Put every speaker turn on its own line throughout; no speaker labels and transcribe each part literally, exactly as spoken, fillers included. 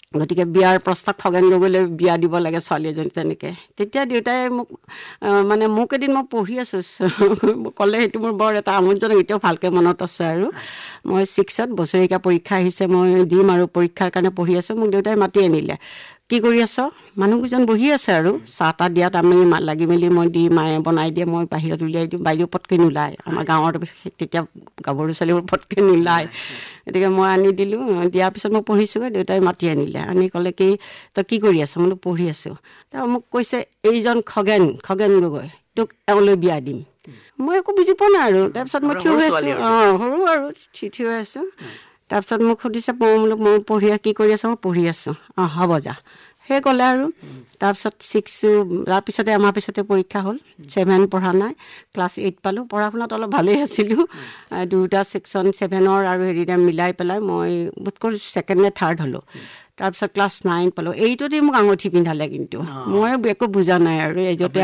গতিকে বিয়াৰ প্ৰস্তাৱ খগেন গগৈলৈ বিয়া দিব লাগে ছোৱালী এজনী তেনেকৈ তেতিয়া দেউতাই মোক মানে মোক এদিন মই পঢ়ি আছোঁ ক'লে সেইটো মোৰ বৰ এটা আমোদজনক এতিয়াও ভালকৈ মনত আছে আৰু মই ছিক্সত বছৰেকীয়া পৰীক্ষা আহিছে মই দিম আৰু পৰীক্ষাৰ কাৰণে পঢ়ি আছোঁ মোক দেউতাই মাতি আনিলে কি কৰি আছ মানুহকেইজন বহি আছে আৰু চাহ তাহ দিয়াত আমি লাগি মেলি মই দি মায়ে বনাই দিয়ে মই বাহিৰত উলিয়াই দিওঁ বাইদেউ পটকৈ নোলায় আমাৰ গাঁৱৰ তেতিয়া গাভৰু ছোৱালীবোৰ পটকৈ নোলায় গতিকে মই আনি দিলোঁ দিয়াৰ পিছত মই পঢ়িছোঁগৈ দেউতাই মাতি আনিলে আনি ক'লে কি তই কি কৰি আছ মই পঢ়ি আছোঁ তাৰ মোক কৈছে এইজন খগেন খগেন গগৈ তোক এওঁলৈ বিয়া দিম মই একো বুজি পোৱা নাই আৰু তাৰপিছত মই থিয় হৈ আছোঁ অঁ সৰু আৰু থিয় হৈ আছোঁ তাৰপিছত মোক সুধিছে মই বোলো মই পঢ়ি কি কৰি আছোঁ মই পঢ়ি আছোঁ অঁ হ'ব যা সেই ক'লে আৰু তাৰপিছত ছিক্স তাৰপিছতে আমাৰ পিছতে পৰীক্ষা হ'ল ছেভেন পঢ়া নাই ক্লাছ এইট পালোঁ পঢ়া শুনাত অলপ ভালেই আছিলোঁ দুটা ছেকশ্যন ছেভেনৰ আৰু হেৰিৰে মিলাই পেলাই মই বোধকৰো ছেকেণ্ড নে থাৰ্ড হ'লোঁ তাৰপিছত ক্লাছ নাইন পালোঁ এইটোতেই মোক আঙুঠি পিন্ধালে কিন্তু মই একো বুজা নাই আৰু এইটোতে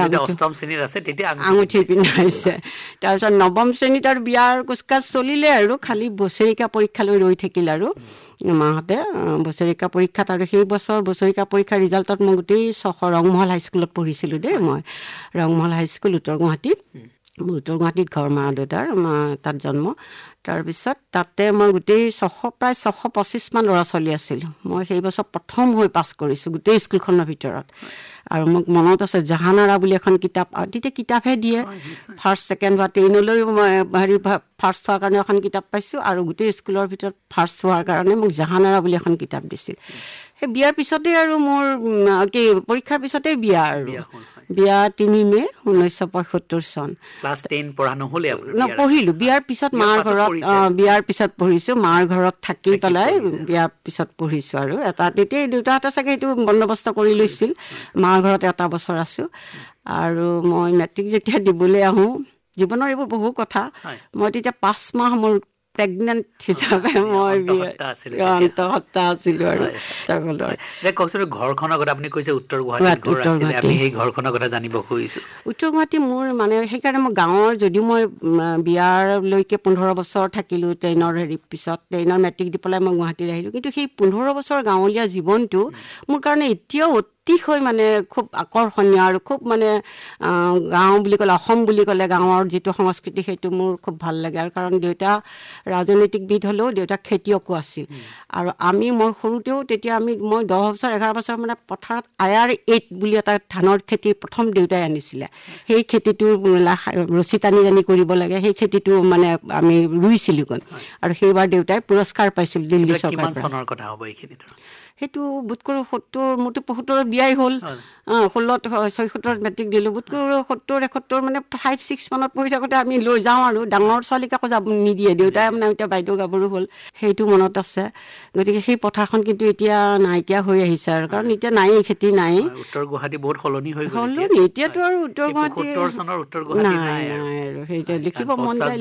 আঙুঠি পিন্ধাইছে তাৰপিছত নৱম শ্ৰেণীত আৰু বিয়াৰ কুচকাচ চলিলে আৰু খালি বছৰেকীয়া পৰীক্ষালৈ ৰৈ থাকিল আৰু মাহঁতে বছৰেকীয়া পৰীক্ষাত আৰু সেই বছৰ বছৰেকীয়া পৰীক্ষাৰ ৰিজাল্টত মই গোটেই ছশ ৰংমহল হাইস্কুলত পঢ়িছিলোঁ দেই মই ৰংমহল হাইস্কুল উত্তৰ গুৱাহাটীত উত্তৰ গুৱাহাটীত ঘৰ মা দেউতাৰ মা তাত জন্ম তাৰপিছত তাতে মই গোটেই ছশ প্ৰায় ছশ পঁচিছমান ল'ৰা ছোৱালী আছিলোঁ মই সেই বছৰ প্ৰথম হৈ পাছ কৰিছোঁ গোটেই স্কুলখনৰ ভিতৰত আৰু মোক মনত আছে জাহানাৰা বুলি এখন কিতাপ তেতিয়া কিতাপহে দিয়ে ফাৰ্ষ্ট ছেকেণ্ড বা টেইনলৈও মই হেৰি ফাৰ্ষ্ট হোৱাৰ কাৰণে এখন কিতাপ পাইছোঁ আৰু গোটেই স্কুলৰ ভিতৰত ফাৰ্ষ্ট হোৱাৰ কাৰণে মোক জাহানাৰা বুলি এখন কিতাপ দিছিল সেই বিয়াৰ পিছতেই আৰু মোৰ কি পৰীক্ষাৰ পিছতেই বিয়া আৰু বিয়া তিনি মে' ঊনৈছশ পঁয়সত্তৰ চন
ক্লাছ টেন পঢ়া নহ'লে
পঢ়িলোঁ বিয়াৰ পিছত মাৰ ঘৰত বিয়াৰ পিছত পঢ়িছোঁ মাৰ ঘৰত থাকি পেলাই বিয়াৰ পিছত পঢ়িছোঁ আৰু এটা তেতিয়াই দেউতাহঁতে চাগে সেইটো বন্দবস্ত কৰি লৈছিল মাৰ ঘৰত এটা বছৰ আছোঁ আৰু মই মেট্ৰিক যেতিয়া দিবলৈ আহোঁ জীৱনৰ এইবোৰ বহু কথা মই তেতিয়া পাঁচ মাহ মোৰ প্ৰেগনেণ্ট হিচাপে মই অন্তঃসত্ত্বা আছিলোঁ আৰু
কওকচোন ঘৰখনৰ কথা আপুনি কৈছে উত্তৰ গুৱাহাটীত আমি সেই ঘৰখনৰ কথা জানিব খুজিছোঁ
উত্তৰ গুৱাহাটী মোৰ মানে সেইকাৰণে মই গাঁৱৰ যদিও মই বিয়াৰলৈকে পোন্ধৰ বছৰ থাকিলোঁ ট্ৰেইনৰ হেৰি পিছত ট্ৰেইনৰ মেট্ৰিক দি পেলাই মই গুৱাহাটীলৈ আহিলোঁ কিন্তু সেই পোন্ধৰ বছৰ গাঁৱলীয়া জীৱনটো মোৰ কাৰণে এতিয়াও অতিশয় মানে খুব আকৰ্ষণীয় আৰু খুব মানে গাঁও বুলি ক'লে অসম বুলি ক'লে গাঁৱৰ যিটো সংস্কৃতি সেইটো মোৰ খুব ভাল লাগে আৰু কাৰণ দেউতা ৰাজনৈতিকবিদ হ'লেও দেউতা খেতিয়কো আছিল আৰু আমি মই সৰুতেও তেতিয়া আমি মই দহ বছৰ এঘাৰ বছৰ মানে পথাৰত আয়াৰ এইট বুলি এটা ধানৰ খেতি প্ৰথম দেউতাই আনিছিলে সেই খেতিটো ৰছী টানি টানি কৰিব লাগে সেই খেতিটো মানে আমি ৰুইছিলোঁ আৰু সেইবাৰ দেউতাই পুৰস্কাৰ পাইছিল দিল্লী চৰকাৰৰ পৰা সেইটো বোধ কৰোঁ সত্তৰ মোৰতো পঁয়সত্তৰত বিয়াই হ'ল অঁ ষোল্লত ছয়সত্তৰত মেট্ৰিক দিলোঁ বোধ কৰোঁ সত্তৰ এসত্তৰ মানে ফাইভ ছিক্স মানত পঢ়ি থাকোঁতে আমি লৈ যাওঁ আৰু ডাঙৰ ছোৱালীক আকৌ যাব নিদিয়ে দেউতাই মানে এতিয়া বাইদেউ গাভৰু হ'ল সেইটো মনত আছে গতিকে সেই পথাৰখন কিন্তু এতিয়া নাইকিয়া হৈ আহিছে আৰু কাৰণ এতিয়া নায়েই খেতি নাই
উত্তৰ গুৱাহাটী বহুত সলনি হৈ গ'ল
সলনি এতিয়াতো আৰু উত্তৰ গুৱাহাটী নাই নাই আৰু সেইটো লিখিব মন যায়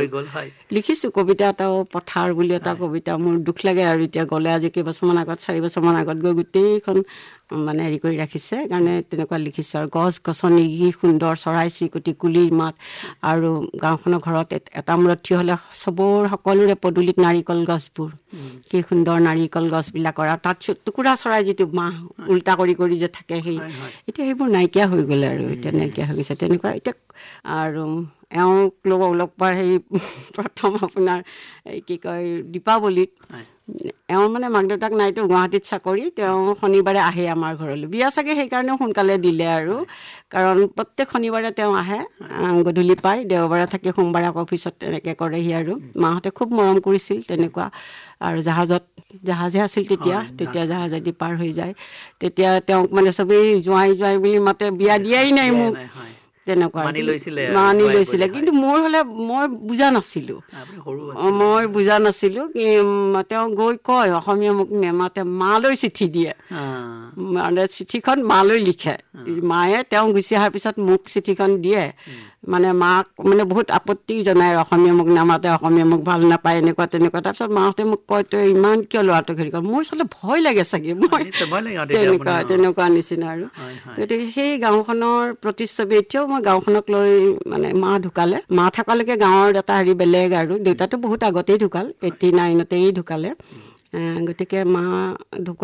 লিখিছোঁ কবিতা এটাও পথাৰ বুলি এটা কবিতা মোৰ দুখ লাগে আৰু এতিয়া গ'লে আজি কেইবছৰমান আগত চাৰি বছৰমান আগত গৈ গোটেইখন মানে হেৰি কৰি ৰাখিছে কাৰণে তেনেকুৱা লিখিছোঁ আৰু গছ গছনি কি সুন্দৰ চৰাই চিৰিকটি কুলিৰ মাত আৰু গাঁওখনৰ ঘৰত এটা মূৰত থিয় হ'লে চবৰ সকলোৰে পদূলিত নাৰিকল গছবোৰ কি সুন্দৰ নাৰিকল গছবিলাকৰ আৰু তাত টুকুৰা চৰাই যিটো মাহ উল্টা কৰি কৰি যে থাকে সেই এতিয়া সেইবোৰ নাইকিয়া হৈ গ'লে আৰু এতিয়া নাইকিয়া হৈ গৈছে তেনেকুৱা এতিয়া আৰু এওঁক লগ লগ পাৰ সেই প্ৰথম আপোনাৰ এই কি কয় দীপাৱলীত এওঁ মানে মাক দেউতাক নাইতো গুৱাহাটীত চাকৰি তেওঁ শনিবাৰে আহে আমাৰ ঘৰলৈ বিয়া চাগে সেইকাৰণেও সোনকালে দিলে আৰু কাৰণ প্ৰত্যেক শনিবাৰে তেওঁ আহে গধূলি পায় দেওবাৰে থাকি সোমবাৰে আকৌ অফিচত তেনেকৈ কৰেহি আৰু মাহঁতে খুব মৰম কৰিছিল তেনেকুৱা আৰু জাহাজত জাহাজে আছিল তেতিয়া তেতিয়া জাহাজেদি পাৰ হৈ যায় তেতিয়া তেওঁক মানে চবেই জোঁৱাই জোঁৱাই বুলি মাতে বিয়া দিয়াই নাই মোক তেনেকুৱা মানি লৈছিলে কিন্তু মোৰ হ'লে মই বুজা নাছিলোঁ মই বুজা নাছিলোঁ কি তেওঁ গৈ কয় অসমীয়া মোক নেমাতে মালৈ চিঠি দিয়ে মানে চিঠিখন মালৈ লিখে মায়ে তেওঁ গুচি অহাৰ পিছত মোক চিঠিখন দিয়ে মানে মাক মানে বহুত আপত্তি জনায় অসমীয়া মোক নামাতে অসমীয়া মোক ভাল নাপায় এনেকুৱা তেনেকুৱা তাৰপিছত মাহঁতে মোক কয় তই ইমান কিয় ল'ৰাটোক হেৰি কৰ মোৰ আচলতে ভয় লাগে চাগে মই তেনেকুৱা তেনেকুৱা নিচিনা আৰু গতিকে সেই গাঁওখনৰ প্ৰতিচ্ছবি এতিয়াও মই গাঁওখনক লৈ মানে মা ঢুকালে মা থকালৈকে গাঁৱৰ এটা হেৰি বেলেগ আৰু দেউতাটো বহুত আগতেই ঢুকাল এইট্টি নাইনতেই ঢুকালে গতিকে মা ঢুকুৱা